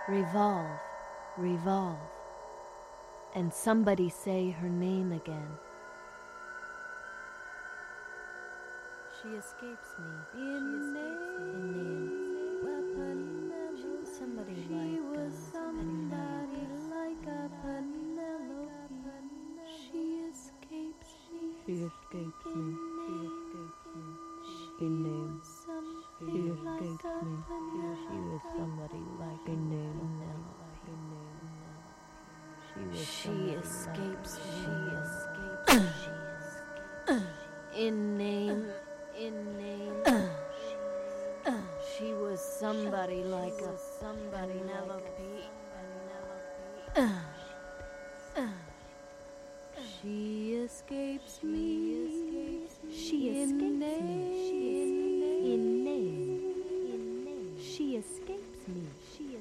revolve, revolve, and somebody say her name again. She escapes me. In name. She was somebody like a Penelope. She escapes me. She escapes me. She escapes me. In name. She escapes me. She was somebody like a name. She escapes me. She escapes. In name. She was somebody like a Penelope. She escapes me. She escapes me. In name. She escapes me.